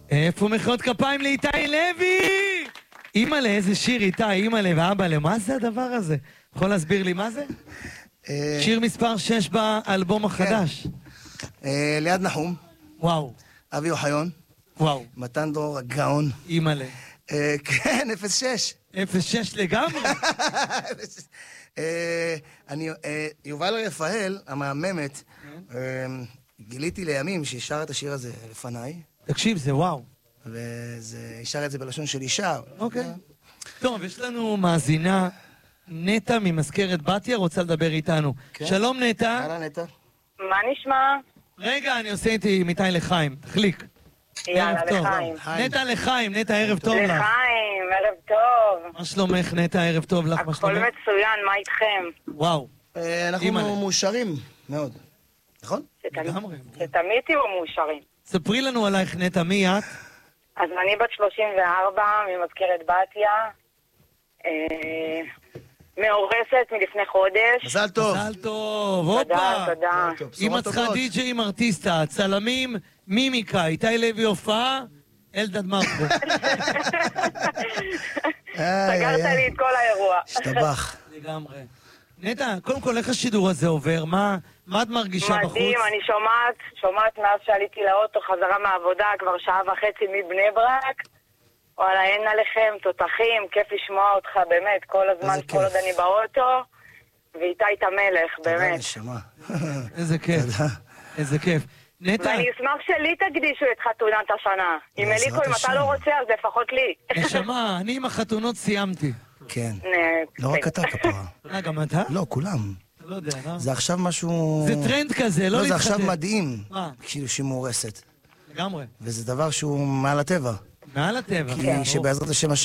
איפה מחיאות כפיים לאיתי לוי? אימא'לה, איזה שיר איתי, אימא'לה ואבא'לה, מה זה הדבר הזה? יכול להסביר לי מה זה? שיר מספר 6 באלבום החדש. ליד נחום. וואו. אבי אוחיון. וואו. מתן דרור הגאון. אימא'לה. כן, 06. 06 לגמרי. יובל רפאל, המהממת, גיליתי לימים שישר את השיר הזה לפניי. תקשיב, זה וואו. וישר את זה בלשון של אישה. אוקיי. טוב, יש לנו מאזינה, נטע ממזכרת בתיה, רוצה לדבר איתנו. שלום נטע. יאללה נטע. מה נשמע? רגע, אני עושה איתי איתי לחיים. תחליק. יאללה, לחיים. נטע לחיים, נטע ערב טוב לך. לחיים, ערב טוב. מה שלומך נטע, ערב טוב לך, מה הכל שלומך? מצוין, מה איתכם? וואו. אנחנו מאושרים מאוד. נכון? לגמרי. שתמיד תהיו מאושרים. ספרי לנו עלייך נטע, מי את? אז אני בת 34 ממזכרת בתיה. מאורסת מלפני חודש. מזל טוב. מזל טוב, תודה, הופה. תודה. אמא צריכה די-ג'י עם ארטיסטה, צלמים, מימיקה, איתי לוי הופעה, אלדד מרקו. סגרת לי את כל האירוע. השתבח. לגמרי. נטע, קודם כל, איך השידור הזה עובר? מה את מרגישה בחוץ? מדהים, אני שומעת מאז שעליתי לאוטו חזרה מהעבודה, כבר שעה וחצי מבני ברק. וואלה, אין עליכם, תותחים, כיף לשמוע אותך, באמת, כל הזמן, כל עוד אני באוטו, ואיתי את המלך, באמת. תודה, נשמה. איזה כיף, איזה כיף. נטע... ואני אשמח שלי תקדישו את חתונת השנה. אם אליקו, אם אתה לא רוצה, אז לפחות לי. נשמה, אני עם החתונות סיימתי. כן. לא רק אתה כפרה. גם אתה? לא, כולם. לא יודע, לא? זה עכשיו משהו... זה טרנד כזה, לא להתחתן. לא, זה עכשיו מדהים. מה? כאילו שהיא מאורסת. לגמרי. וזה דבר שהוא מעל הטבע. מעל הטבע. כי שבעזרת השם